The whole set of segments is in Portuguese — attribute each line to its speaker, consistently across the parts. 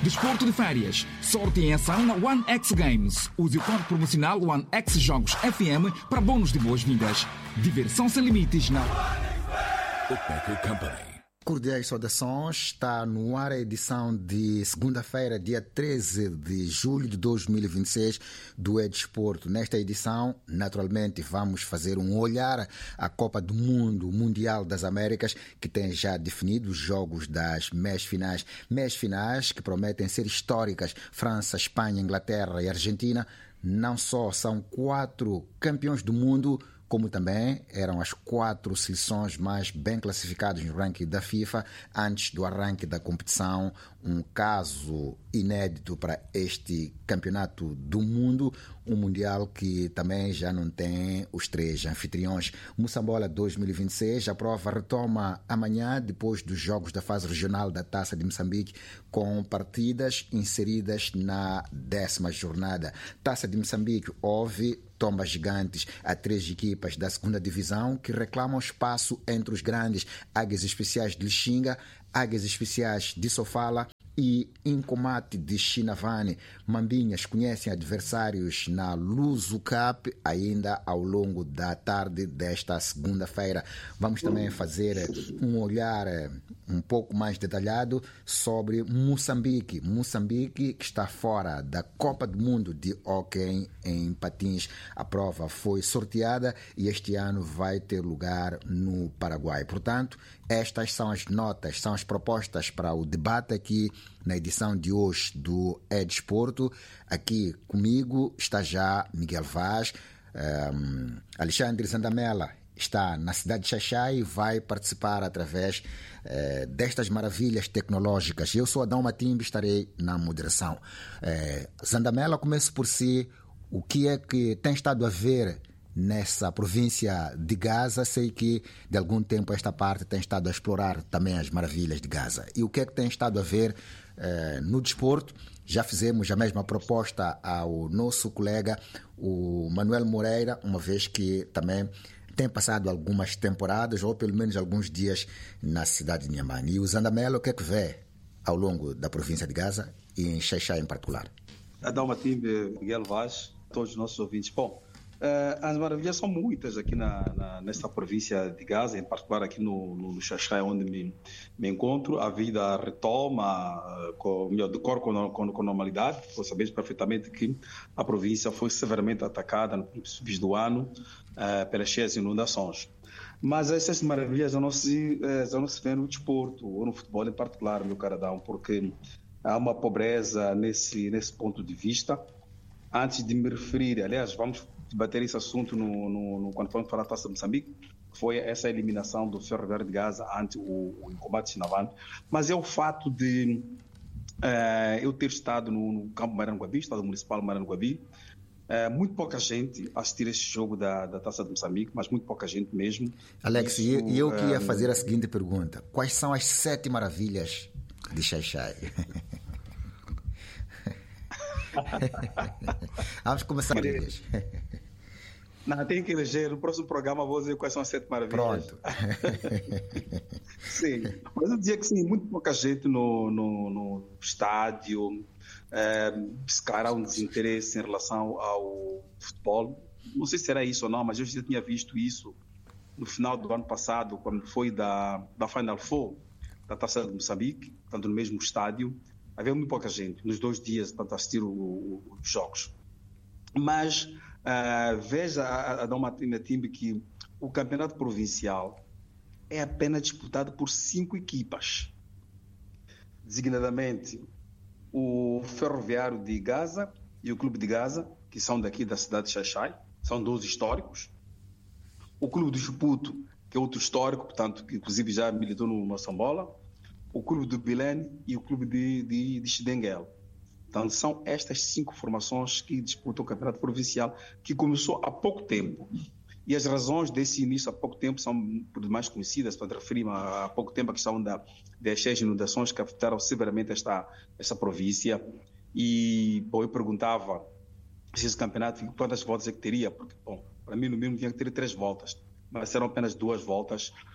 Speaker 1: Desporto de férias. Sorte em ação na One X Games. Use o código promocional One X Jogos FM para bônus de boas-vindas. Diversão sem limites na
Speaker 2: Bookmaker Company.
Speaker 3: Cordiais saudações, está no ar a edição de segunda-feira, dia 13 de julho de 2026 do Desporto. Nesta edição, naturalmente, vamos fazer um olhar à Copa do Mundo, Mundial das Américas, que tem já definido os jogos das meias-finais. Meias-finais que prometem ser históricas. França, Espanha, Inglaterra e Argentina não só são 4 campeões do mundo, como também eram as 4 seleções mais bem classificadas no ranking da FIFA antes do arranque da competição. Um caso inédito para este campeonato do mundo, um mundial que também já não tem os 3 anfitriões. Moçambola 2026, a prova retoma amanhã, depois dos jogos da fase regional da Taça de Moçambique, com partidas inseridas na 10ª jornada. Taça de Moçambique, houve tombas gigantes a 3 equipas da 2ª divisão que reclamam espaço entre os grandes: Águias Especiais de Lixinga, Águias Especiais de Sofala e Incomate de Chinavane. Mambinhas conhecem adversários na Luso Cup ainda ao longo da tarde desta segunda-feira. Vamos também fazer um olhar um pouco mais detalhado sobre Moçambique. Moçambique que está fora da Copa do Mundo de Hóquei em patins. A prova foi sorteada e este ano vai ter lugar no Paraguai. Portanto, estas são as notas, são as propostas para o debate aqui na edição de hoje do Desporto. Aqui comigo está já Miguel Vaz, Alexandre Zandamela está na cidade de Xaixai e vai participar através destas maravilhas tecnológicas. Eu sou Adão Matimbe, estarei na moderação. Zandamela, comece por si. O que é que tem estado a ver nessa província de Gaza? Sei que de algum tempo esta parte tem estado a explorar também as maravilhas de Gaza. E o que é que tem estado a ver no desporto? Já fizemos a mesma proposta ao nosso colega, o Manuel Moreira, uma vez que também tem passado algumas temporadas, ou pelo menos alguns dias, na cidade de Niamey. E o Zandamela, o que é que vê ao longo da província de Gaza e em Xaixai em particular?
Speaker 4: Adão Matimbe, Miguel Vaz, todos os nossos ouvintes. Bom, as maravilhas são muitas aqui nesta província de Gaza, em particular aqui no Xaixai, onde me encontro. A vida retoma, decorre com normalidade. Você sabe perfeitamente que a província foi severamente atacada no princípio do ano pelas cheias inundações. Mas essas maravilhas não se vê no desporto, ou no futebol em particular, meu caro Adão, porque há uma pobreza nesse ponto de vista. Antes de me referir, aliás, vamos debater esse assunto quando vamos falar da Taça de Moçambique, foi essa eliminação do Ferroviário de Gaza ante o Incomate de Chinavane. Mas é o fato de eu ter estado no campo Maranguabi, estado municipal Maranguabi, muito pouca gente assistir este jogo da Taça de Moçambique, mas muito pouca gente mesmo.
Speaker 3: Alex, e eu que ia fazer a seguinte pergunta: quais são as 7 maravilhas de Xaixai? Vamos começar.
Speaker 4: Não, tem que eleger. No próximo programa vou dizer quais são as 7 maravilhas.
Speaker 3: Pronto.
Speaker 4: Sim, mas eu dizia que sim, muito pouca gente no estádio. Se calhar há um desinteresse em relação ao futebol. Não sei se era isso ou não, mas eu já tinha visto isso no final do ano passado, quando foi da Final Four da Taça de Moçambique, tanto no mesmo estádio. Havia muito pouca gente nos 2 dias para assistir os jogos. Mas veja, Adão Matimbe, que o campeonato provincial é apenas disputado por 5 equipas. Designadamente, o Ferroviário de Gaza e o Clube de Gaza, que são daqui da cidade de Xaixai, são 2 históricos. O Clube de Chuputo, que é outro histórico, portanto, que inclusive já militou no Moçambola. O Clube do Bilene e o Clube de Xidenguel. Então, são estas 5 formações que disputam o Campeonato Provincial, que começou há pouco tempo. E as razões desse início há pouco tempo são por demais conhecidas. Para referir-me há pouco tempo a questão das cheias inundações que afetaram severamente esta província. E eu perguntava se esse campeonato, quantas voltas é que teria? Porque, para mim, no mínimo, tinha que ter 3 voltas. Mas serão apenas 2 voltas,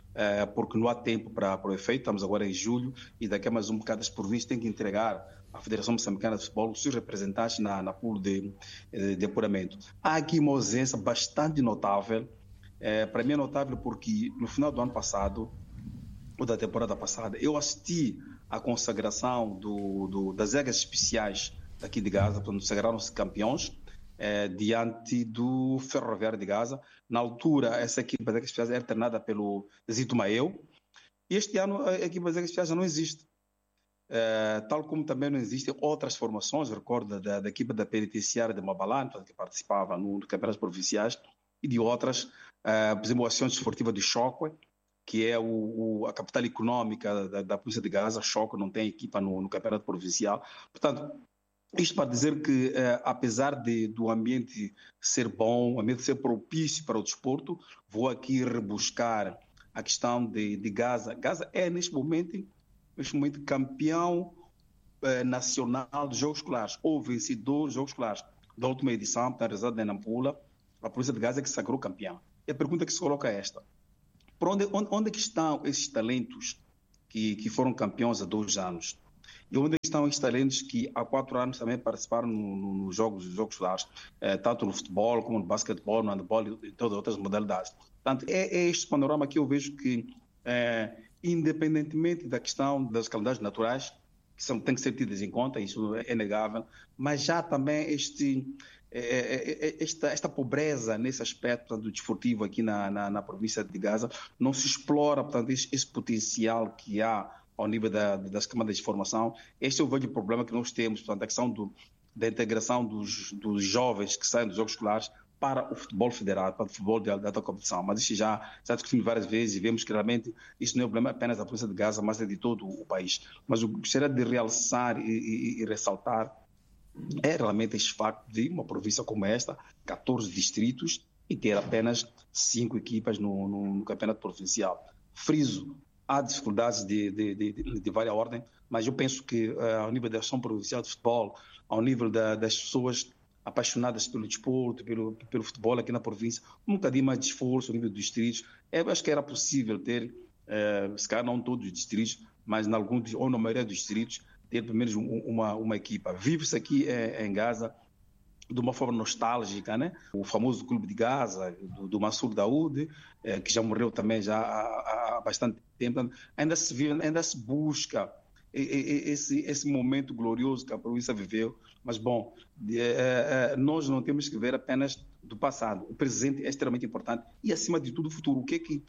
Speaker 4: porque não há tempo para o efeito. Estamos agora em julho e daqui a mais um bocado as províncias têm que entregar à Federação Moçambicana de Futebol os seus representantes na pool de apuramento. Há aqui uma ausência bastante notável. Para mim é notável porque no final do ano passado, ou da temporada passada, eu assisti à consagração das Egas Especiais daqui de Gaza, portanto, sagraram-se campeões diante do Ferroviário de Gaza. Na altura, essa equipa das Egas Especiais era treinada pelo Zito Maeu, e este ano a equipa das Egas Especiais já não existe. Tal como também não existem outras formações, recordo da equipa da Penitenciária de Mabalane, que participava no campeonatos provinciais, e de outras, por exemplo, a Ação Desportiva de Choque, que é a capital econômica da província de Gaza. Choque não tem equipa no campeonato provincial. Portanto, isto para dizer que, apesar do ambiente ser bom, o ambiente ser propício para o desporto, vou aqui rebuscar a questão de Gaza. Gaza é, neste momento, campeão nacional de Jogos Escolares, ou vencedor de Jogos Escolares da última edição, está realizada em Nampula. A província de Gaza é que se sagrou campeão. E a pergunta que se coloca é esta: por onde é que estão esses talentos que foram campeões há 2 anos? E onde estão esses talentos que há 4 anos também participaram nos jogos escolares, tanto no futebol como no basquetebol, no handebol e todas as outras modalidades? Portanto, é este panorama que eu vejo que, independentemente da questão das calamidades naturais, que têm que ser tidas em conta, isso é negável, mas já também esta pobreza nesse aspecto, portanto, desportivo aqui na província de Gaza, não se explora, portanto, esse potencial que há ao nível das camadas de formação. Este é o velho problema que nós temos, portanto, a questão da integração dos jovens que saem dos jogos escolares para o futebol federado, para o futebol de alta competição. Mas isso já discutimos várias vezes e vemos que realmente isso não é um problema apenas da província de Gaza, mas é de todo o país. Mas eu gostaria de realçar e ressaltar é realmente este facto de uma província como esta, 14 distritos, e ter apenas 5 equipas no campeonato provincial. Friso, há dificuldades de várias ordens, mas eu penso que ao nível da ação provincial de futebol, ao nível das pessoas apaixonadas pelo desporto, pelo futebol aqui na província, um bocadinho mais de esforço ao nível dos distritos. Eu acho que era possível ter, se calhar não todos os distritos, mas em alguns, ou na maioria dos distritos, ter pelo menos uma equipa. Vive-se aqui em Gaza de uma forma nostálgica, né? O famoso Clube de Gaza, do Mansur Daoud, que já morreu também já há bastante tempo. Ainda se busca esse momento glorioso que a província viveu, mas bom, nós não temos que ver apenas do passado. O presente é extremamente importante e, acima de tudo, o futuro. O que é que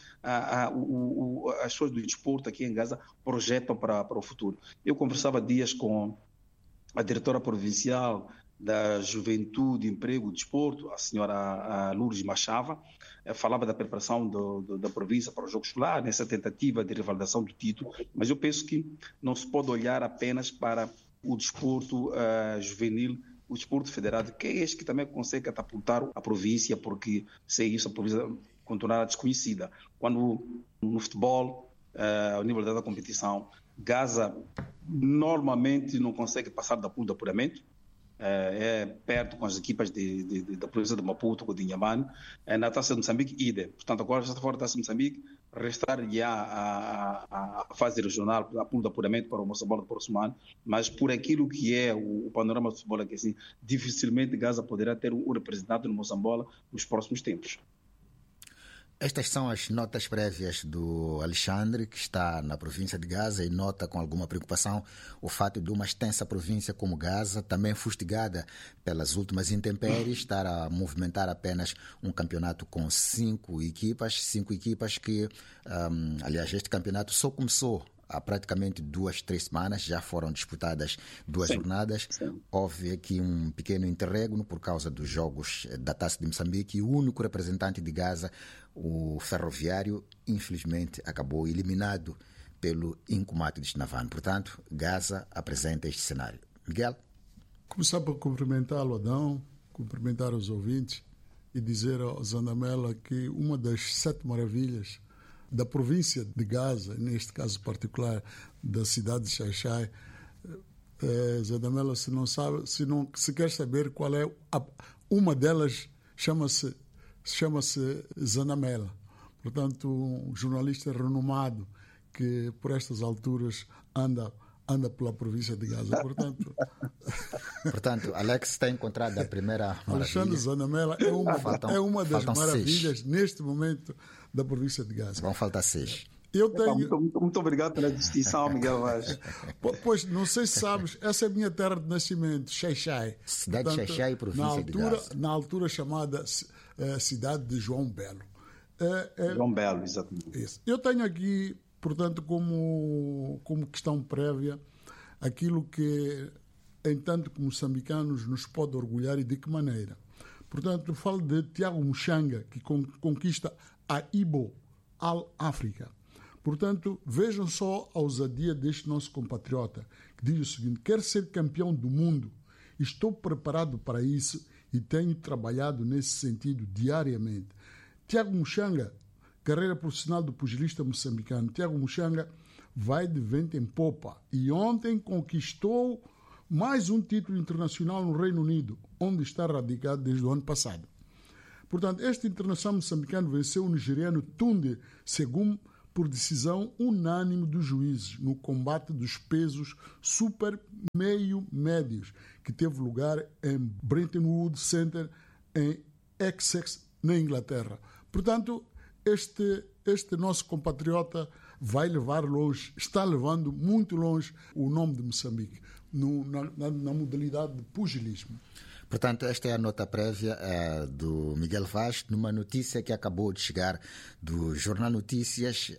Speaker 4: as pessoas do desporto aqui em Gaza projetam para o futuro? Eu conversava há dias com a diretora provincial da Juventude, Emprego e Desporto, a senhora Lourdes Machava, falava da preparação da província para o jogo escolar, nessa tentativa de revalidação do título, mas eu penso que não se pode olhar apenas para o desporto juvenil, o desporto federado, que é este que também consegue catapultar a província, porque sem isso a província continuará desconhecida. Quando no futebol, ao nível da competição, Gaza normalmente não consegue passar da pool de apuramento, perto com as equipas da província de Maputo, com o Inhambane, na Taça de Moçambique, idem. Portanto, agora já está fora da Taça de Moçambique, restar-lhe a fase regional, a pool de apuramento para o Moçambola do próximo ano, mas por aquilo que é o panorama do futebol aqui, assim, dificilmente Gaza poderá ter um representante no Moçambola nos próximos tempos.
Speaker 3: Estas são as notas prévias do Alexandre, que está na província de Gaza, e nota com alguma preocupação o fato de uma extensa província como Gaza, também fustigada pelas últimas intempéries, estar a movimentar apenas um campeonato com 5 equipas que, aliás, este campeonato só começou há praticamente 2-3 semanas, já foram disputadas 2 jornadas. Sim. Houve aqui um pequeno interregno por causa dos jogos da Taça de Moçambique, e o único representante de Gaza, o Ferroviário, infelizmente acabou eliminado pelo Incumato de Chinavane. Portanto, Gaza apresenta este cenário. Miguel?
Speaker 5: Começar por cumprimentá-lo, Adão, cumprimentar os ouvintes e dizer ao Zandamela que uma das 7 maravilhas da província de Gaza, neste caso particular da cidade de Xai-Xai, Zandamela, se quer saber qual é uma delas, chama-se Zanamela, portanto, um jornalista renomado que por estas alturas anda pela província de Gaza.
Speaker 3: Portanto, Alex está encontrado a primeira maravilha.
Speaker 5: Alexandre Zanamela é uma das maravilhas
Speaker 3: 6.
Speaker 5: Neste momento da província de Gaza.
Speaker 3: Vão faltar 6.
Speaker 5: Eu tenho...
Speaker 4: Muito obrigado pela distinção, Miguel Vaz.
Speaker 5: Pois, não sei se sabes, essa é a minha terra de nascimento, Xai-Xai.
Speaker 3: Cidade de Xai-Xai, província de Gaza.
Speaker 5: Na altura chamada cidade de João Belo.
Speaker 4: João Belo, exatamente.
Speaker 5: Isso. Eu tenho aqui, portanto, como questão prévia, aquilo que, em tanto que moçambicanos, nos pode orgulhar e de que maneira. Portanto, eu falo de Tiago Muxanga, que conquista a Ibo Al-África. Portanto, vejam só a ousadia deste nosso compatriota, que diz o seguinte: quero ser campeão do mundo, estou preparado para isso e tenho trabalhado nesse sentido diariamente. Tiago Muxanga, carreira profissional do pugilista moçambicano. Tiago Muxanga vai de vento em popa e ontem conquistou mais um título internacional no Reino Unido, onde está radicado desde o ano passado. Portanto, este internacional moçambicano venceu o nigeriano Tunde Segum por decisão unânime dos juízes no combate dos pesos super meio-médios, que teve lugar em Brentwood Center, em Essex, na Inglaterra. Portanto, este nosso compatriota vai levar longe, está levando muito longe o nome de Moçambique na modalidade de pugilismo.
Speaker 3: Portanto, esta é a nota prévia do Miguel Vaz, numa notícia que acabou de chegar do Jornal Notícias,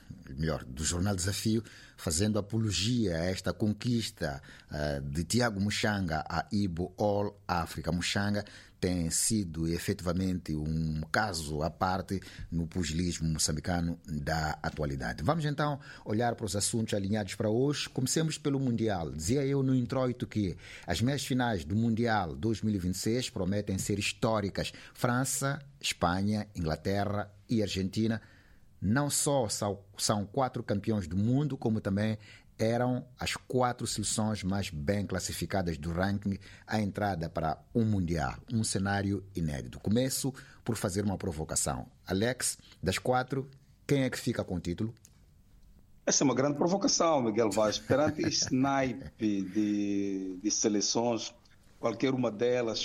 Speaker 3: do Jornal Desafio, fazendo apologia a esta conquista de Tiago Muxanga a Ibo All Africa. Muxanga tem sido efetivamente um caso à parte no pugilismo moçambicano da atualidade. Vamos então olhar para os assuntos alinhados para hoje. Comecemos pelo Mundial. Dizia eu no introito que as meias finais do Mundial 2026 prometem ser históricas. França, Espanha, Inglaterra e Argentina não só são 4 campeões do mundo, como também eram as 4 seleções mais bem classificadas do ranking à entrada para um Mundial, um cenário inédito. Começo por fazer uma provocação. Alex, das 4, quem é que fica com o título?
Speaker 4: Essa é uma grande provocação, Miguel Vaz. Perante este naipe de seleções, qualquer uma delas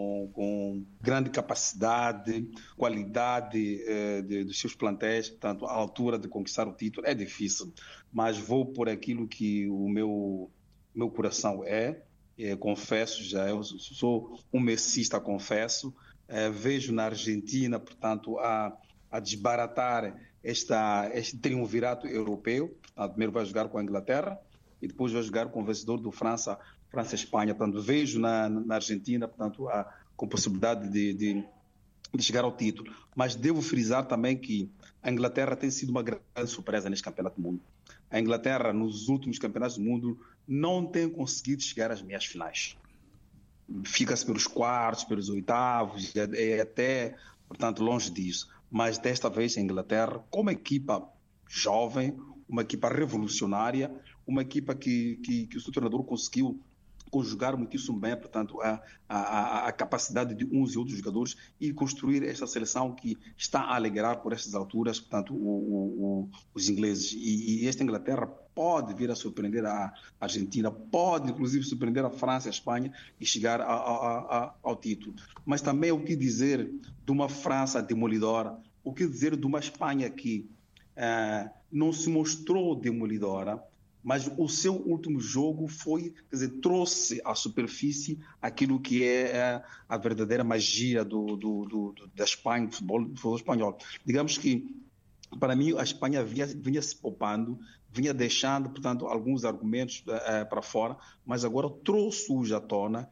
Speaker 4: com grande capacidade, qualidade dos seus plantéis, portanto, a altura de conquistar o título é difícil. Mas vou por aquilo que o meu coração confesso, eu sou um messista, confesso. Vejo na Argentina, portanto, a desbaratar este triunvirato europeu. Portanto, primeiro vai jogar com a Inglaterra e depois vai jogar com o vencedor do França-Espanha. Portanto, vejo na Argentina, portanto, com possibilidade de chegar ao título. Mas devo frisar também que a Inglaterra tem sido uma grande surpresa neste campeonato do mundo. A Inglaterra, nos últimos campeonatos do mundo, não tem conseguido chegar às meias finais. Fica-se pelos quartos, pelos oitavos, é até, portanto, longe disso. Mas desta vez a Inglaterra, como equipa jovem, uma equipa revolucionária, uma equipa que o seu treinador conseguiu conjugar muitíssimo bem, portanto, a capacidade de uns e outros jogadores e construir esta seleção que está a alegrar por estas alturas, portanto, os ingleses. E esta Inglaterra pode vir a surpreender a Argentina, pode inclusive surpreender a França e a Espanha e chegar ao título. Mas também o que dizer de uma França demolidora, o que dizer de uma Espanha que não se mostrou demolidora, mas o seu último jogo trouxe à superfície aquilo que é a verdadeira magia da Espanha, do futebol espanhol. Digamos que, para mim, a Espanha vinha se poupando, vinha deixando, portanto, alguns argumentos para fora, mas agora trouxe-os à tona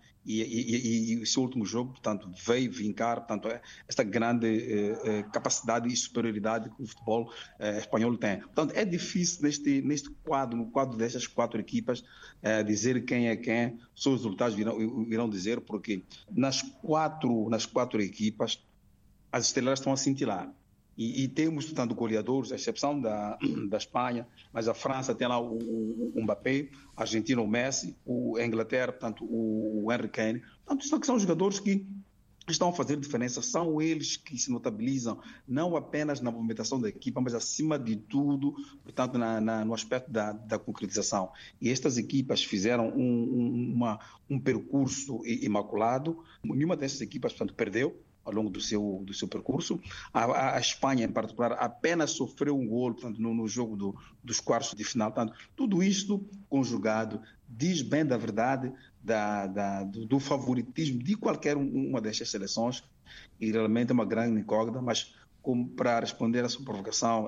Speaker 4: e o seu último jogo, portanto, veio vincar, portanto, esta grande capacidade e superioridade que o futebol espanhol tem. Portanto, é difícil neste quadro, no quadro destas 4 equipas, dizer quem é quem, só os resultados irão dizer, porque nas quatro equipas as estrelas estão a cintilar. E temos, portanto, goleadores, a exceção da Espanha, mas a França tem lá o Mbappé, a Argentina o Messi, a Inglaterra, portanto, o Harry Kane. Portanto, são jogadores que estão a fazer diferença, são eles que se notabilizam, não apenas na movimentação da equipa, mas acima de tudo, portanto, no aspecto da concretização. E estas equipas fizeram um percurso imaculado, nenhuma dessas equipas, portanto, perdeu ao longo do seu percurso. A Espanha, em particular, apenas sofreu um golo, portanto, no jogo dos quartos de final. Portanto, tudo isto conjugado diz bem da verdade do favoritismo de qualquer uma destas seleções, e realmente é uma grande incógnita, mas como para responder à sua provocação,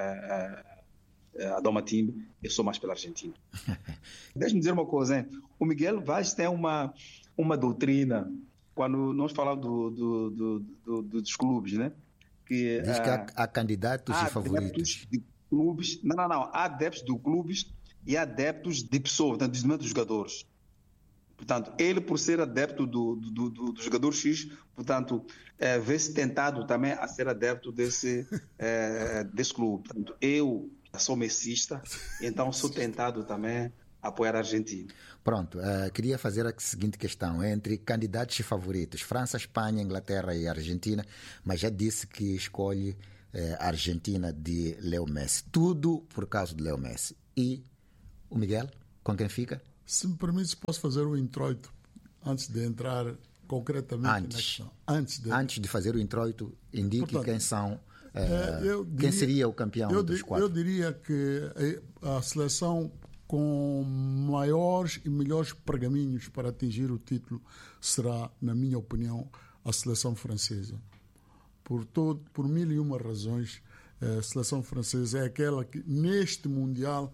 Speaker 4: a Doma Timbe, eu sou mais pela Argentina. Deixa-me dizer uma coisa, hein? O Miguel Vaz tem uma doutrina, quando nós falamos dos clubes, né? Que,
Speaker 3: diz que há candidatos e favoritos.
Speaker 4: De clubes, não, há adeptos de clubes e adeptos de pessoas, portanto, dos jogadores. Portanto, ele, por ser adepto do jogador X, portanto, vê-se tentado também a ser adepto desse clube. Portanto, eu sou messista, então sou tentado também a apoiar a Argentina.
Speaker 3: Pronto, queria fazer a seguinte questão, entre candidatos e favoritos, França, Espanha, Inglaterra e Argentina, mas já disse que escolhe a Argentina de Leo Messi. Tudo por causa de Leo Messi. E o Miguel, com quem fica?
Speaker 5: Se me permite, posso fazer um introito antes de entrar concretamente na questão.
Speaker 3: Antes de fazer o introito, indique, portanto, quem são, quem seria o campeão dos quatro.
Speaker 5: Eu diria que a seleção com maiores e melhores pergaminhos para atingir o título será, na minha opinião, a seleção francesa. Por mil e uma razões, a seleção francesa é aquela que neste Mundial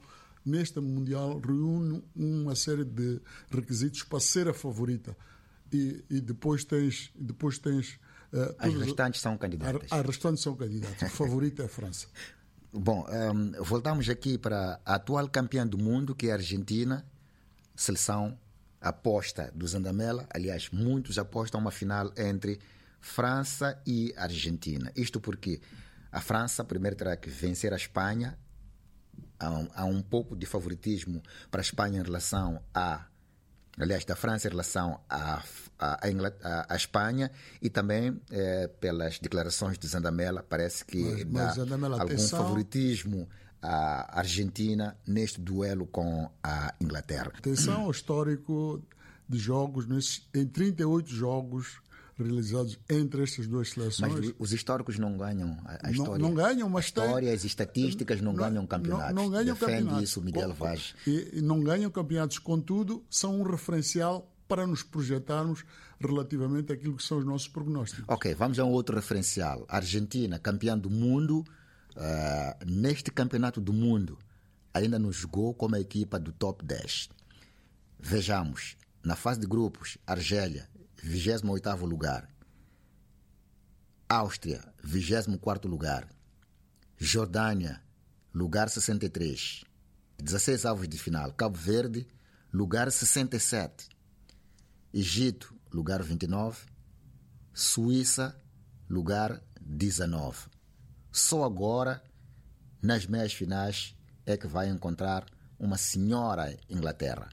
Speaker 5: reúne uma série de requisitos para ser a favorita. E depois tens
Speaker 3: as restantes são candidatas.
Speaker 5: As restantes são candidatas. O favorito é a França.
Speaker 3: Bom, voltamos aqui para a atual campeã do mundo, que é a Argentina. Seleção aposta do Zandamela. Aliás, muitos apostam uma final entre França e Argentina. Isto porque a França primeiro terá que vencer a Espanha. Há um pouco de favoritismo para a Espanha em relação da França em relação à Espanha, e também pelas declarações de Zandamela, parece que
Speaker 5: mas
Speaker 3: dá
Speaker 5: Zandamela,
Speaker 3: algum
Speaker 5: atenção,
Speaker 3: favoritismo à Argentina neste duelo com a Inglaterra.
Speaker 5: Atenção ao histórico de jogos, em 38 jogos realizados entre estas duas seleções.
Speaker 3: Mas os históricos não ganham a história.
Speaker 5: Não ganham, mas
Speaker 3: histórias e estatísticas não ganham campeonatos.
Speaker 5: Não ganham
Speaker 3: Defende
Speaker 5: campeonatos.
Speaker 3: Isso Miguel Vaz.
Speaker 5: E não ganham campeonatos, contudo, são um referencial para nos projetarmos relativamente àquilo que são os nossos prognósticos.
Speaker 3: Ok, vamos a um outro referencial. A Argentina, campeã do mundo, neste campeonato do mundo, ainda nos jogou como a equipa do top 10. Vejamos, na fase de grupos, Argélia, 28º lugar. Áustria, 24º lugar. Jordânia, lugar 63. 16 avos de final. Cabo Verde, lugar 67. Egito, lugar 29. Suíça, lugar 19. Só agora, nas meias finais, é que vai encontrar uma senhora Inglaterra.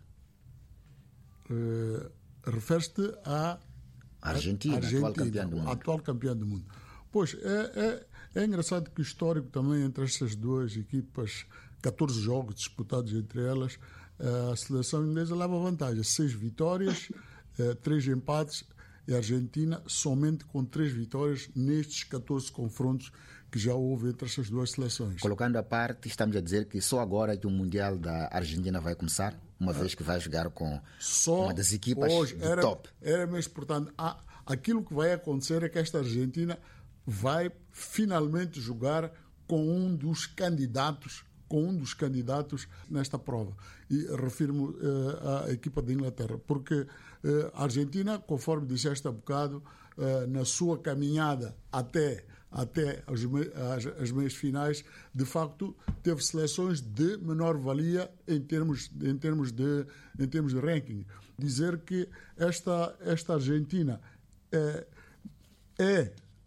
Speaker 5: Refere-te à
Speaker 3: Argentina, atual
Speaker 5: campeã do mundo. Pois, é engraçado que o histórico também entre estas duas equipas, 14 jogos disputados entre elas, a seleção inglesa leva vantagem. 6 vitórias, 3 empates, e a Argentina somente com 3 vitórias nestes 14 confrontos que já houve entre estas duas seleções.
Speaker 3: Colocando à parte, estamos a dizer que só agora que o Mundial da Argentina vai começar, uma vez que vai jogar com uma das equipas do top.
Speaker 5: Era mesmo, portanto, aquilo que vai acontecer é que esta Argentina vai finalmente jogar com um dos candidatos nesta prova. E refiro-me à equipa da Inglaterra, porque a Argentina, conforme disseste há bocado, na sua caminhada até as meias finais, de facto teve seleções de menor valia em termos de ranking. Dizer que esta Argentina é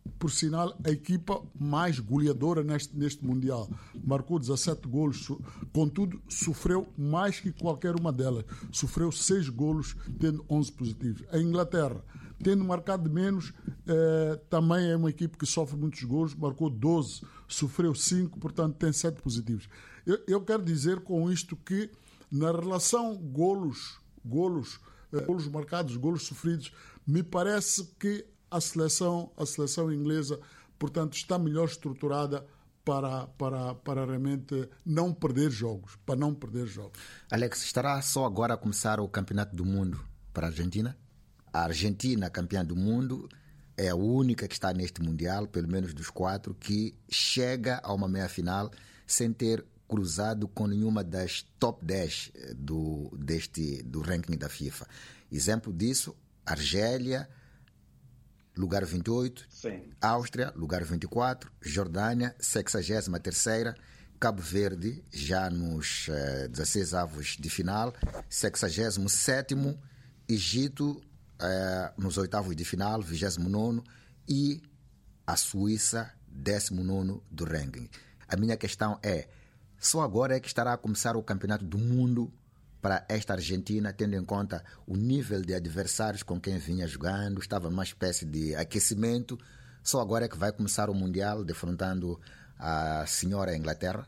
Speaker 5: por sinal, a equipa mais goleadora neste Mundial. Marcou 17 golos, contudo, sofreu mais que qualquer uma delas. Sofreu 6 golos, tendo 11 positivos. A Inglaterra, tendo marcado menos, também é uma equipe que sofre muitos golos, marcou 12, sofreu 5, portanto tem 7 positivos. Eu quero dizer com isto que, na relação golos marcados, golos sofridos, me parece que a seleção inglesa, portanto, está melhor estruturada para realmente não perder jogos,
Speaker 3: Alex, estará só agora a começar o Campeonato do Mundo para a Argentina? A Argentina, campeã do mundo, é a única que está neste Mundial, pelo menos dos 4, que chega a uma meia-final sem ter cruzado com nenhuma das top 10 do ranking da FIFA. Exemplo disso, Argélia, lugar 28,
Speaker 4: sim.
Speaker 3: Áustria, lugar 24, Jordânia, 63ª, Cabo Verde, já nos 16 avos de final, 67º, Egito, nos oitavos de final, 29º, e a Suíça, 19º do ranking. A minha questão é, só agora é que estará a começar o Campeonato do Mundo para esta Argentina, tendo em conta o nível de adversários com quem vinha jogando, estava numa espécie de aquecimento. Só agora é que vai começar o Mundial, defrontando a senhora Inglaterra?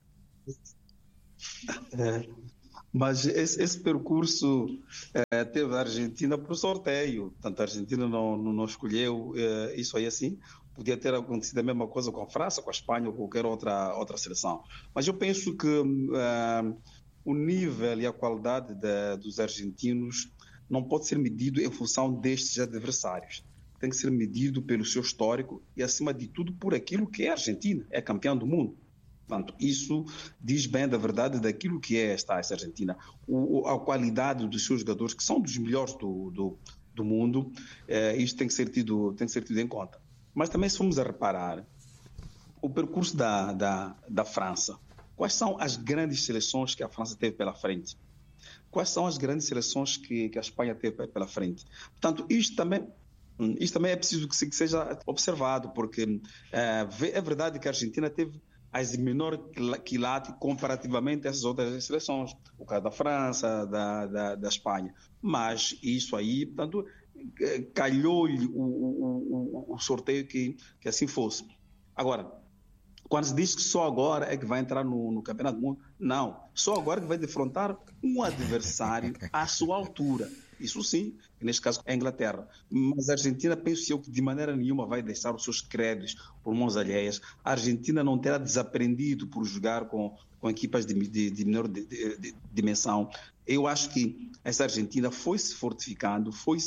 Speaker 4: Mas esse percurso teve a Argentina por sorteio. Portanto, a Argentina não escolheu isso aí assim. Podia ter acontecido a mesma coisa com a França, com a Espanha ou qualquer outra seleção. Mas eu penso que o nível e a qualidade dos argentinos não pode ser medido em função destes adversários. Tem que ser medido pelo seu histórico e, acima de tudo, por aquilo que é a Argentina. É campeã do mundo. Portanto, isso diz bem da verdade daquilo que é essa Argentina. A qualidade dos seus jogadores, que são dos melhores do mundo, isto tem que ser tido em conta. Mas também, se formos a reparar, o percurso da França, quais são as grandes seleções que a França teve pela frente? Quais são as grandes seleções que a Espanha teve pela frente? Portanto, isto também é preciso que seja observado, porque é verdade que a Argentina teve as menor quilate comparativamente a essas outras seleções, o caso da França, da Espanha. Mas isso aí, portanto, calhou-lhe o sorteio que assim fosse. Agora, quando se diz que só agora é que vai entrar no Campeonato do Mundo, não. Só agora que vai defrontar um adversário à sua altura. Isso sim, neste caso é a Inglaterra. Mas a Argentina, penso eu, que de maneira nenhuma vai deixar os seus créditos por mãos alheias. A Argentina não terá desaprendido por jogar com equipas de menor dimensão. Eu acho que essa Argentina foi se fortificando, foi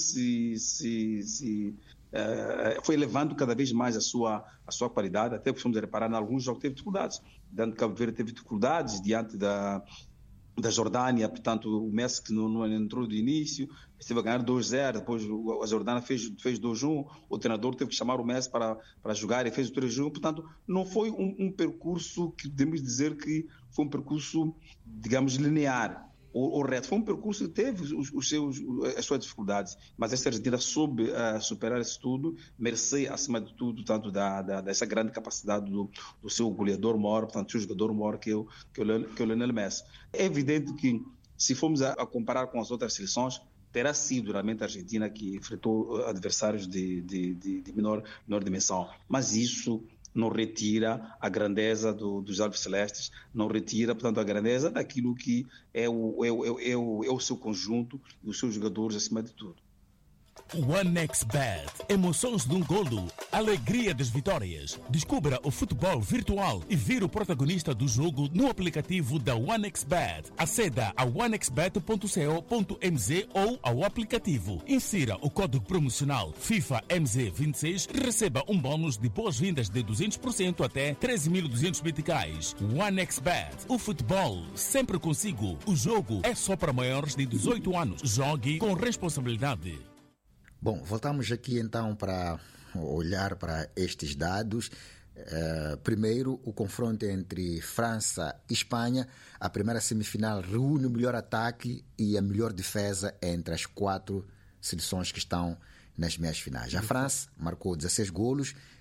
Speaker 4: elevando cada vez mais a sua qualidade, até que fomos a reparar, em alguns jogos teve dificuldades. Diante de Cabo Verde teve dificuldades, diante da Jordânia, portanto, o Messi que não entrou do início, esteve a ganhar 2-0, depois a Jordânia fez 2-1, o treinador teve que chamar o Messi para jogar e fez o 3-1, portanto, não foi um percurso que podemos dizer que foi um percurso, digamos, linear. O reto foi um percurso que teve as suas dificuldades, mas essa Argentina soube superar isso tudo, mercê, acima de tudo, tanto dessa grande capacidade do seu goleador maior, portanto, do seu jogador maior que é o Lionel Messi. É evidente que, se formos a comparar com as outras seleções, terá sido realmente a Argentina que enfrentou adversários de menor dimensão, mas isso não retira a grandeza dos alvicelestes, não retira, portanto, a grandeza daquilo que é o seu conjunto e os seus jogadores acima de tudo.
Speaker 2: OneXBet. Emoções de um golo. Alegria das vitórias. Descubra o futebol virtual e vire o protagonista do jogo no aplicativo da OneXBet. Aceda a onexbet.co.mz ou ao aplicativo. Insira o código promocional FIFA MZ26 e receba um bônus de boas-vindas de 200% até 13.200 meticais. OneXBet. O futebol sempre consigo. O jogo é só para maiores de 18 anos. Jogue com responsabilidade.
Speaker 3: Bom, voltamos aqui então para olhar para estes dados. Primeiro, o confronto entre França e Espanha. A primeira semifinal reúne o melhor ataque e a melhor defesa entre as 4 seleções que estão nas meias finais. A França marcou 16 golos,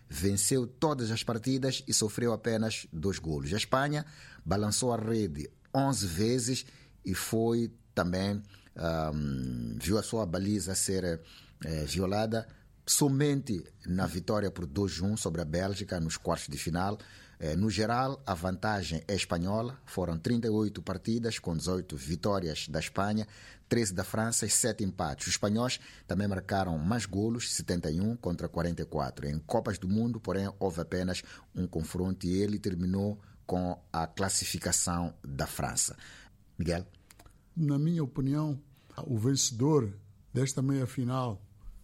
Speaker 3: venceu todas as partidas e sofreu apenas 2 golos. A Espanha balançou a rede 11 vezes e foi também, viu a sua baliza ser violada somente na vitória por 2-1 sobre a Bélgica nos quartos de final. No geral, a vantagem é espanhola. Foram 38 partidas com 18 vitórias da Espanha, 13 da França e 7 empates. Os espanhóis também marcaram mais golos, 71 contra 44. Em Copas do Mundo, porém, houve apenas um confronto e ele terminou com a classificação da França. Miguel?
Speaker 5: Na minha opinião, o vencedor desta meia-final,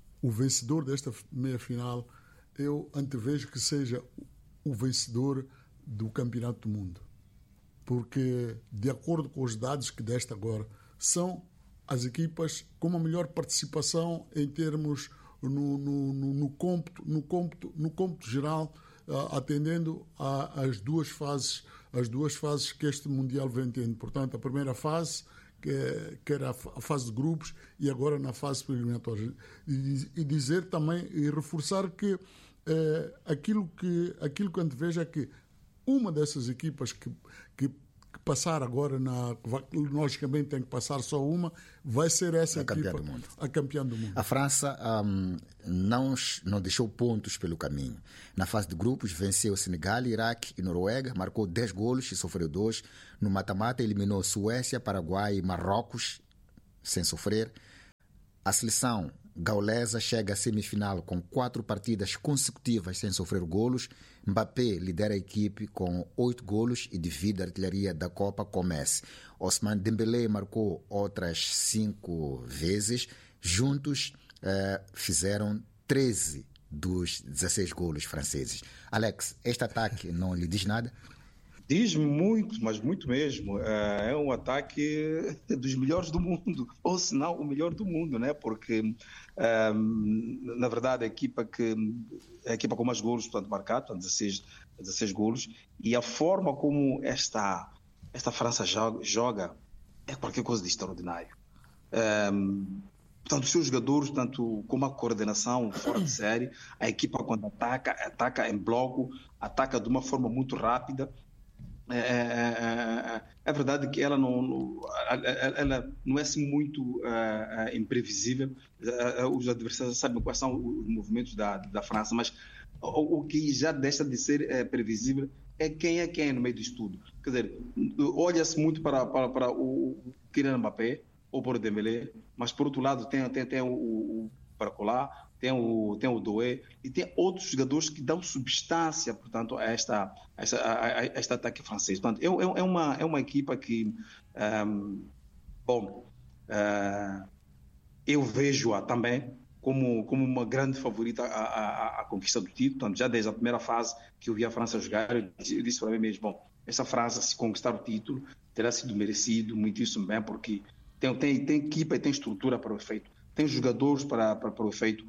Speaker 5: eu antevejo que seja o vencedor do Campeonato do Mundo. Porque, de acordo com os dados que deste agora, são as equipas com uma melhor participação em termos no cômputo geral, atendendo às duas fases que este Mundial vem tendo. Portanto, a primeira fase, que era a fase de grupos, e agora na fase eliminatória. E dizer também, e reforçar que aquilo que antevejo é que uma dessas equipas que passar agora, logicamente tem que passar só uma, vai ser essa equipa, a campeã do mundo.
Speaker 3: A França não deixou pontos pelo caminho. Na fase de grupos venceu Senegal, Iraque e Noruega, marcou 10 golos e sofreu 2. No mata-mata eliminou Suécia, Paraguai e Marrocos sem sofrer. A seleção gaulesa chega à semifinal com 4 partidas consecutivas sem sofrer golos. Mbappé lidera a equipe com 8 golos e divide a artilharia da Copa com Messi. Ousmane Dembélé marcou outras 5 vezes. Juntos fizeram 13 dos 16 golos franceses. Alex, este ataque não lhe diz nada?
Speaker 4: Diz muito, mas muito mesmo. É um ataque dos melhores do mundo, ou se não o melhor do mundo, né? Porque, na verdade, a equipa com mais golos, portanto, marcado, portanto, 16 golos, e a forma como esta França joga é qualquer coisa de extraordinário. Portanto, os seus jogadores, tanto com uma coordenação fora de série, a equipa quando ataca em bloco, ataca de uma forma muito rápida. É verdade que ela não é assim muito imprevisível. Os adversários sabem quais são os movimentos da França, mas o que já deixa de ser previsível é quem é no meio disso tudo. Quer dizer, olha-se muito para o Kylian Mbappé ou para o Dembélé, mas por outro lado tem o Barcola, tem o Doué e tem outros jogadores que dão substância, portanto, a este ataque francês. Portanto, é uma equipa que, eu vejo-a também como uma grande favorita à conquista do título. Portanto, já desde a primeira fase que eu vi a França jogar, eu disse para mim mesmo, essa França, se conquistar o título, terá sido merecido, muitíssimo bem, porque tem equipa e tem estrutura para o efeito. Tem jogadores para o efeito.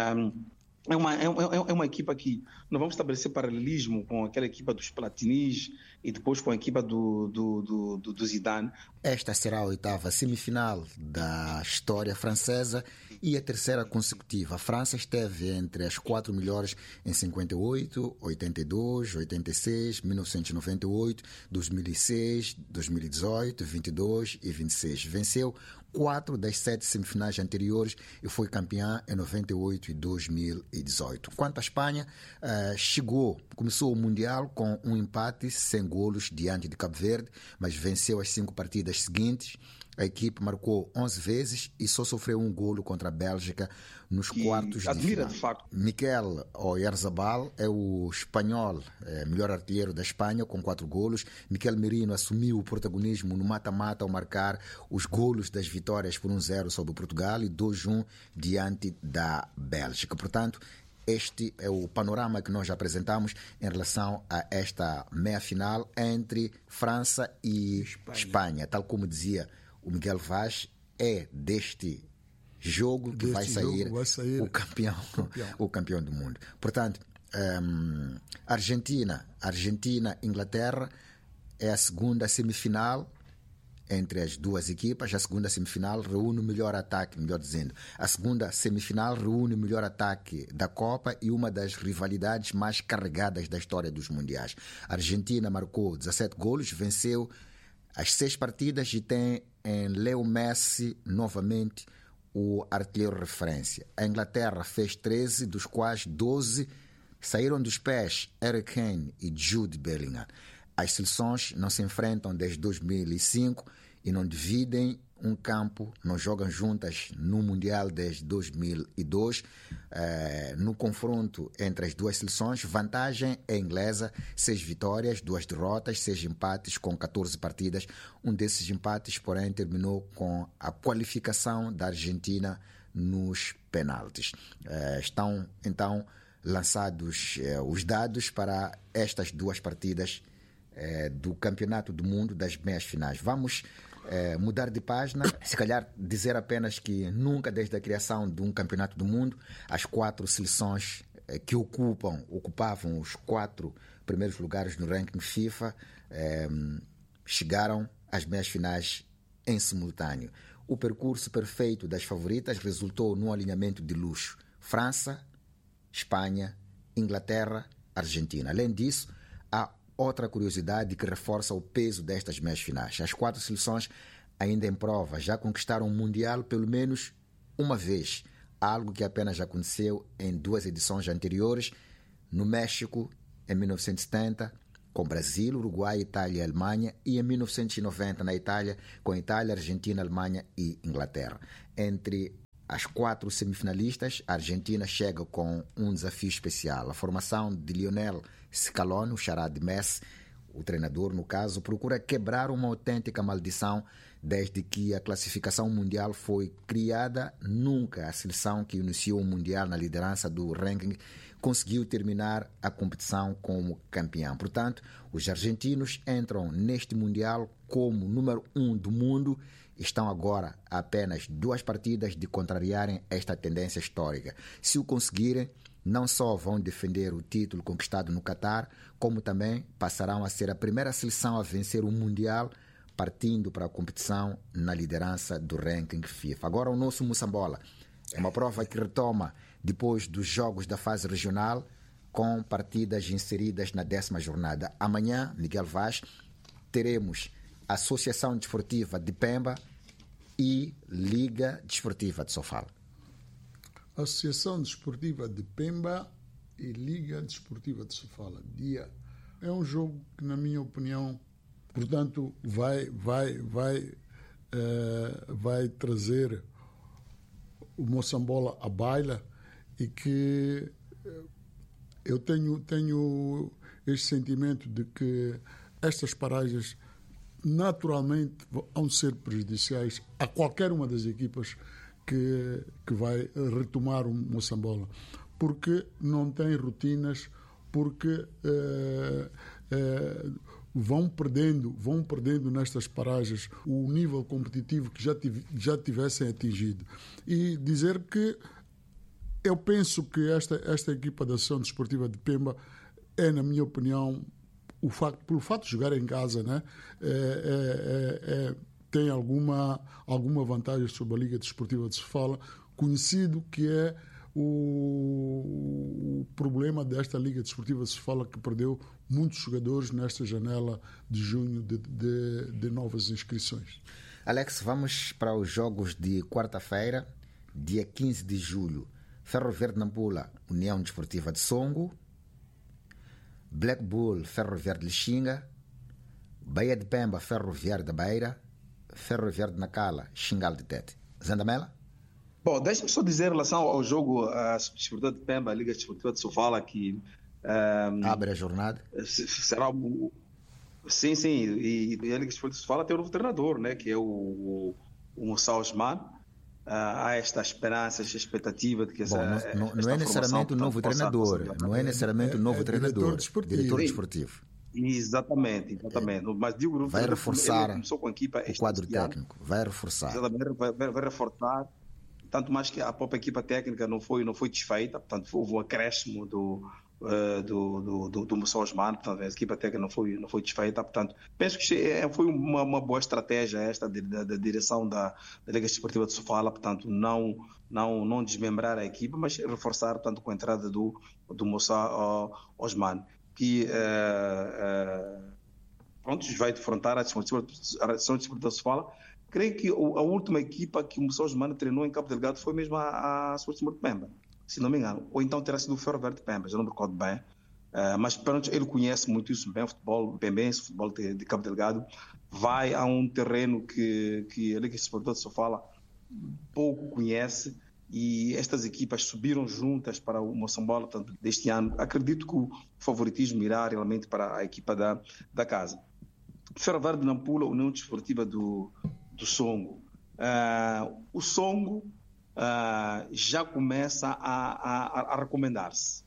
Speaker 4: É uma equipa que não vamos estabelecer paralelismo com aquela equipa dos Platinis e depois com a equipa do Zidane.
Speaker 3: Esta será a 8ª semifinal da história francesa e a 3ª consecutiva. A França esteve entre as 4 melhores em 58, 82, 86, 1998, 2006, 2018, 22 e 26. Venceu 4 das 7 semifinais anteriores e foi campeã em 98 e 2018. Quanto à Espanha, começou o Mundial com um empate sem golos diante de Cabo Verde, mas venceu as 5 partidas seguintes. A equipe marcou 11 vezes e só sofreu um golo contra a Bélgica nos quartos de final.
Speaker 4: De facto.
Speaker 3: Mikel Oyarzabal é o espanhol melhor artilheiro da Espanha com 4 golos. Mikel Merino assumiu o protagonismo no mata-mata ao marcar os golos das vitórias por 1-0 sobre o Portugal e 2-1 diante da Bélgica. Portanto, este é o panorama que nós apresentamos em relação a esta meia-final entre França e Espanha. Tal como dizia o Miguel Vaz, é deste jogo que vai sair o campeão do mundo. Portanto, Argentina, Inglaterra é a segunda semifinal entre as duas equipas. A segunda semifinal reúne o melhor ataque, melhor dizendo. A segunda semifinal reúne o melhor ataque da Copa e uma das rivalidades mais carregadas da história dos mundiais. A Argentina marcou 17 golos, venceu as 6 partidas e tem em Leo Messi novamente o artilheiro referência. A Inglaterra fez 13, dos quais 12 saíram dos pés Harry Kane e Jude Bellingham. As seleções não se enfrentam desde 2005 e não dividem um campo, não jogam juntas no Mundial desde 2002. No confronto entre as duas seleções, vantagem é inglesa, 6 vitórias, 2 derrotas, 6 empates com 14 partidas. Um desses empates, porém, terminou com a qualificação da Argentina nos penaltis. Estão, então, lançados os dados para estas duas partidas do Campeonato do Mundo das meias finais. Vamos mudar de página, se calhar dizer apenas que nunca desde a criação de um Campeonato do Mundo as 4 seleções que ocupavam os 4 primeiros lugares no ranking FIFA chegaram às meias finais em simultâneo. O percurso perfeito das favoritas resultou num alinhamento de luxo: França, Espanha, Inglaterra, Argentina. Além disso, há outra curiosidade que reforça o peso destas meias finais. As 4 seleções, ainda em prova, já conquistaram o Mundial pelo menos uma vez, algo que apenas aconteceu em 2 edições anteriores, no México, em 1970, com Brasil, Uruguai, Itália e Alemanha, e em 1990, na Itália, com Itália, Argentina, Alemanha e Inglaterra. Entre as 4 semifinalistas, a Argentina chega com um desafio especial. A formação de Lionel Scaloni, o xará de Messi, o treinador no caso, procura quebrar uma autêntica maldição desde que a classificação mundial foi criada. Nunca a seleção que iniciou o mundial na liderança do ranking conseguiu terminar a competição como campeão. Portanto, os argentinos entram neste mundial como número 1 do mundo. Estão agora a apenas 2 partidas de contrariarem esta tendência histórica. Se o conseguirem, não só vão defender o título conquistado no Catar, como também passarão a ser a primeira seleção a vencer o Mundial, partindo para a competição na liderança do ranking FIFA. Agora o nosso Moçambola é uma prova que retoma depois dos jogos da fase regional, com partidas inseridas na 10ª jornada. Amanhã, Miguel Vaz, teremos Associação Desportiva de Pemba e Liga Desportiva de Sofala.
Speaker 5: Associação Desportiva de Pemba e Liga Desportiva de Sofala. É um jogo que, na minha opinião, portanto, vai trazer o Moçambola à baila, e que eu tenho este sentimento de que estas paragens naturalmente vão ser prejudiciais a qualquer uma das equipas que vai retomar o Moçambola, porque não tem rotinas, porque vão perdendo nestas paragens o nível competitivo que já tivessem atingido. E dizer que eu penso que esta equipa da Associação Desportiva de Pemba é, na minha opinião, pelo facto de jogar em casa, né, tem alguma vantagem sobre a Liga Desportiva de Sofala, conhecido que é o problema desta Liga Desportiva de Sofala, que perdeu muitos jogadores nesta janela de junho de novas inscrições.
Speaker 3: Alex, vamos para os jogos de quarta-feira, dia 15 de julho. Ferro Verde Nampula, União Desportiva de Songo. Black Bull, Ferro Verde Lixinga. Bahia de Pemba, Ferro Verde da Beira. Ferro Verde Nacala, Xingal de Tete. Zandamela?
Speaker 4: Bom, deixa-me só dizer em relação ao jogo Desportiva de Pemba, a Liga Desportiva de Sofala, que
Speaker 3: abre a jornada.
Speaker 4: Será sim, e a Liga Desportiva de Sofala tem um novo treinador, né, que é o Moussa Osman. Há esta esperança, esta expectativa de que
Speaker 3: não é necessariamente um novo treinador, não é necessariamente um novo treinador, diretor desportivo.
Speaker 4: Exatamente. Mas digo,
Speaker 3: vai reforçar
Speaker 4: começou com a equipa
Speaker 3: o quadro técnico, vai reforçar.
Speaker 4: Vai reforçar, tanto mais que a própria equipa técnica não foi desfeita, portanto houve um acréscimo do do Moção Osmane, portanto, a equipa técnica não foi desfeita, portanto, penso que foi uma boa estratégia esta da direção da Liga Desportiva de Sofala, portanto, não desmembrar a equipa, mas reforçar, portanto, com a entrada do Moção Osmane, que pronto, vai defrontar a Desportiva de Sofala. Creio que a última equipa que o Moção Osmane treinou em Cabo Delgado foi mesmo a Desportiva de Pemba, se não me engano, ou então terá sido o Ferro Verde de Pemba, já não me recordo bem, mas pronto, ele conhece muito isso bem, o futebol pembense, o futebol de Cabo Delgado, vai a um terreno que a Liga Desportiva de Sofala pouco conhece, e estas equipas subiram juntas para o Moçambola, portanto, deste ano. Acredito que o favoritismo irá realmente para a equipa da casa. Ferro Verde de Nampula, União Desportiva do Songo. O Songo já começa a recomendar-se.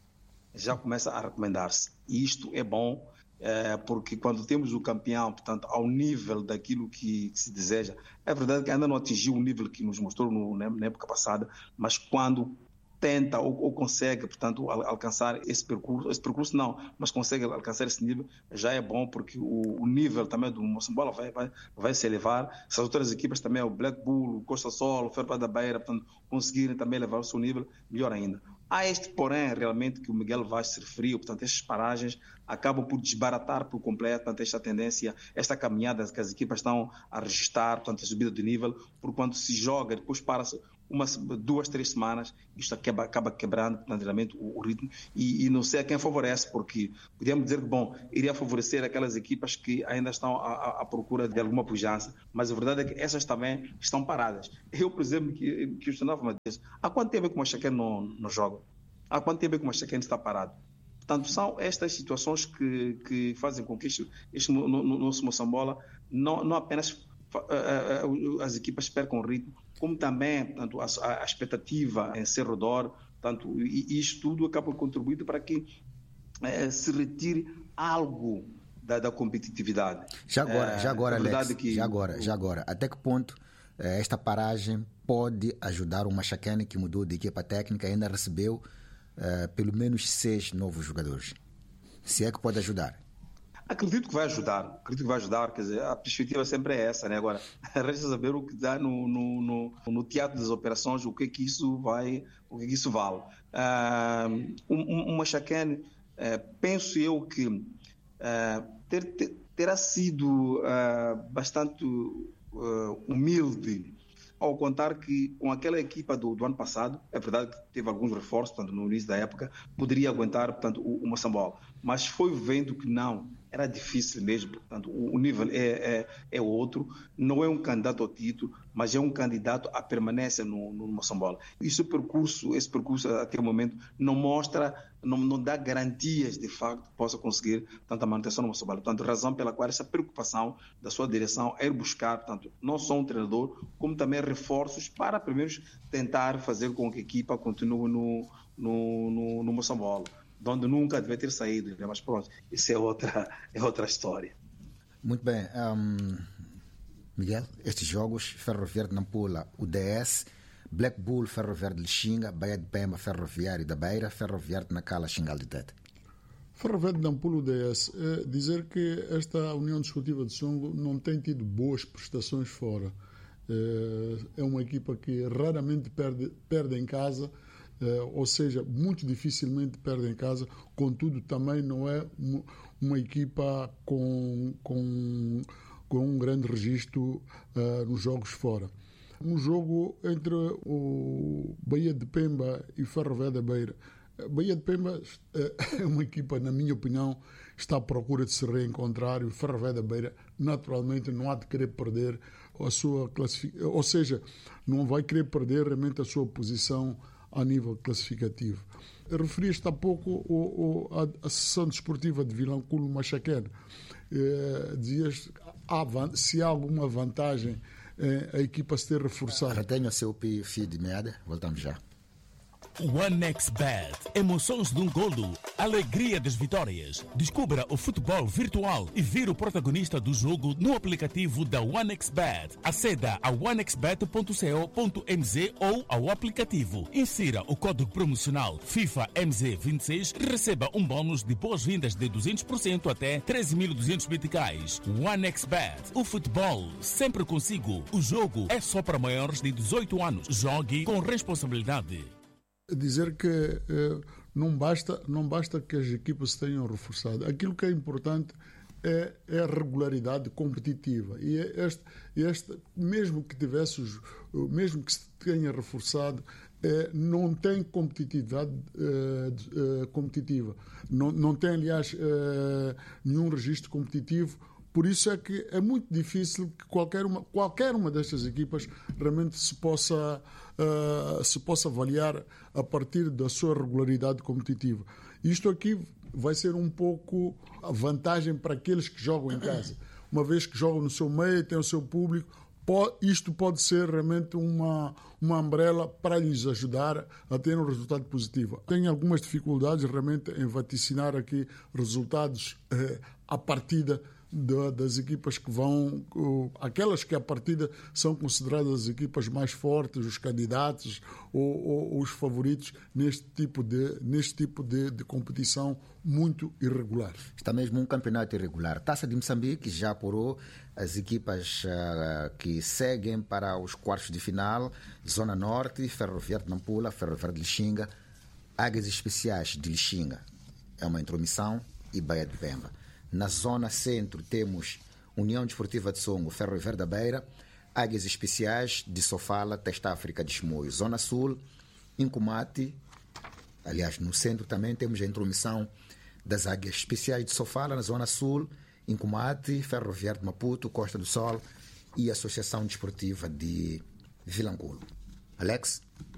Speaker 4: E isto é bom, porque quando temos o campeão, portanto, ao nível daquilo que se deseja, é verdade que ainda não atingiu o nível que nos mostrou na época passada, mas quando tenta ou consegue, portanto, alcançar esse percurso não, mas consegue alcançar esse nível, já é bom, porque o nível também do Moçambola vai se elevar. Se as outras equipas também, o Black Bull, o Costa Sol, o Ferro da Beira, portanto, conseguirem também elevar o seu nível, melhor ainda. Há este porém, realmente, que o Miguel Vaz se referiu, portanto, estas paragens acabam por desbaratar por completo, portanto, esta tendência, esta caminhada que as equipas estão a registrar, portanto, a subida de nível, por quando se joga, depois para-se 2, 3 semanas, isto acaba quebrando, portanto, realmente, o ritmo, e não sei a quem favorece, porque podíamos dizer que, bom, iria favorecer aquelas equipas que ainda estão à procura de alguma pujança, mas a verdade é que essas também estão paradas. Eu, por exemplo, que questionava, Matias, há quanto tempo é que o Machaquén não joga? Há quanto tempo é que o Machaquén está parado? Portanto, são estas situações que fazem com que este nosso Moçambola não apenas as equipas percam o ritmo, como também, portanto, a expectativa em ser redor, portanto, e isto tudo acaba contribuindo para que se retire algo da competitividade.
Speaker 3: Já agora, Alex, já agora, até que ponto esta paragem pode ajudar o Machaquén, que mudou de equipa técnica e ainda recebeu pelo menos 6 novos jogadores? Se é que pode ajudar.
Speaker 4: Acredito que vai ajudar, quer dizer, a perspectiva sempre é essa, né? Agora, resta saber o que dá no teatro das operações, o que é que isso vale. O Machaquén, penso eu que terá sido bastante humilde ao contar que com aquela equipa do ano passado, é verdade que teve alguns reforços, portanto, no início da época, poderia aguentar, portanto, o Moçambola, mas foi vendo que não, era difícil mesmo, portanto, o nível é outro, não é um candidato ao título, mas é um candidato à permanência no Moçambola. Esse percurso até o momento não mostra, não dá garantias de facto que possa conseguir tanta manutenção no Moçambola. Portanto, razão pela qual essa preocupação da sua direção é ir buscar, portanto, não só um treinador, como também reforços para primeiro tentar fazer com que a equipa continue no Moçambola, de onde nunca deve ter saído, mas pronto, isso é outra história.
Speaker 3: Muito bem. Miguel, estes jogos, Ferro Verde Nampula, UDS, Black Bull, Ferro Verde Lixinga, Baía de Pemba, Ferroviário da Beira, Ferro Verde Nacala, Xingal de Tete.
Speaker 5: Ferro Verde Nampula, UDS, dizer que esta União Desportiva de Songo não tem tido boas prestações fora. É uma equipa que raramente perde em casa, ou seja, muito dificilmente perde em casa, contudo também não é uma equipa com um grande registro nos jogos fora. Um jogo entre o Baía de Pemba e Ferro Verde da Beira. Baía de Pemba é uma equipa, na minha opinião, está à procura de se reencontrar, e o Ferro Verde da Beira naturalmente não há de querer perder a sua classificação, ou seja, não vai querer perder realmente a sua posição a nível classificativo. Referiste há pouco a sessão desportiva de Vilanculo Machaquén. Dizias se há alguma vantagem a equipa se ter reforçado.
Speaker 3: Retenha o seu fio de meada, voltamos já.
Speaker 2: OneXBet. Emoções de um golo. Alegria das vitórias. Descubra o futebol virtual e vire o protagonista do jogo no aplicativo da OneXBet. Aceda a onexbet.co.mz ou ao aplicativo. Insira o código promocional FIFA MZ26 e receba um bônus de boas-vindas de 200% até 13.200 meticais. OneXBet. O futebol sempre consigo. O jogo é só para maiores de 18 anos. Jogue com responsabilidade.
Speaker 5: Dizer que não basta que as equipas se tenham reforçado. Aquilo que é importante é a regularidade competitiva. E mesmo que mesmo que se tenha reforçado, não tem competitividade competitiva. Não tem, aliás, nenhum registro competitivo. Por isso é que é muito difícil que qualquer uma destas equipas realmente se possa avaliar a partir da sua regularidade competitiva. Isto aqui vai ser um pouco a vantagem para aqueles que jogam em casa. Uma vez que jogam no seu meio, têm o seu público, isto pode ser realmente uma umbrella para lhes ajudar a ter um resultado positivo. Tenho algumas dificuldades realmente em vaticinar aqui resultados à partida das equipas que vão, aquelas que à partida são consideradas as equipas mais fortes, os candidatos ou os favoritos neste tipo de competição muito irregular.
Speaker 3: Está mesmo um campeonato irregular. Taça de Moçambique já apurou as equipas que seguem para os quartos de final. Zona Norte, Ferroviário de Nampula, Ferroviário de Lixinga, Águias Especiais de Lixinga, é uma intromissão, e Baía de Pemba. Na zona centro temos União Desportiva de Songo, Ferroviário da Beira, Águias Especiais de Sofala, Testa África de Chimoio. Zona sul, Incumate, aliás, no centro também temos a intromissão das Águias Especiais de Sofala, na zona sul, Incumate, Ferroviário de Maputo, Costa do Sol e Associação Desportiva de Vilanculo. Alex?